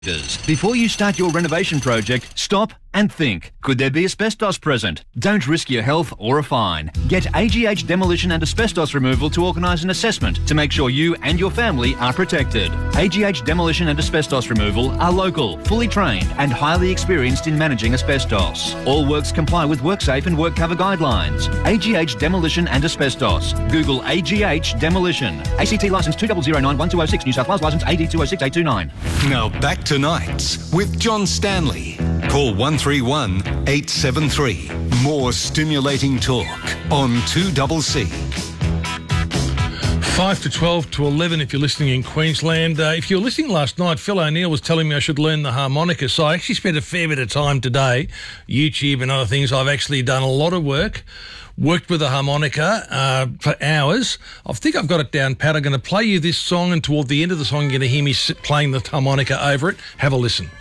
Before you start your renovation project, stop and think. Could there be asbestos present? Don't risk your health or a fine. Get AGH Demolition and Asbestos Removal to organise an assessment to make sure you and your family are protected. AGH Demolition and Asbestos Removal are local, fully trained and highly experienced in managing asbestos. All works comply with WorkSafe and WorkCover guidelines. AGH Demolition and Asbestos. Google AGH Demolition. ACT licence 2009-1206, New South Wales licence AD 206829. Now back to Nights with John Stanley. Call 131 873. More stimulating talk on 2CC. 5 to 12 to 11 if you're listening in Queensland. If you were listening last night, Phil O'Neill was telling me I should learn the harmonica. So I actually spent a fair bit of time today, YouTube and other things. I've actually done a lot of worked with the harmonica for hours. I think I've got it down pat. I'm going to play you this song, and toward the end of the song you're going to hear me playing the harmonica over it. Have a listen.